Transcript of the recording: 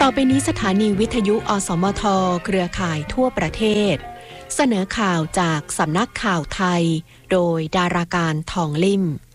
ต่อไปนี้สถานีวิทยุอสมทเครือข่ายทั่วประเทศเสนอข่าวจากสำนักข่าวไทยโดยดาราการทองลิ่ม